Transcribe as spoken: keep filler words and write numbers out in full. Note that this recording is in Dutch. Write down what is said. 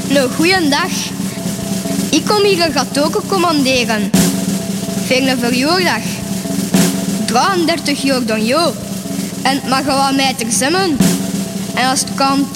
Nou, goeiedag. Ik kom hier een gatoken commanderen. Voor een verjaardag. drieëndertig jaar dan jou. En het mag wel wat mij ter zimmen. En als het kan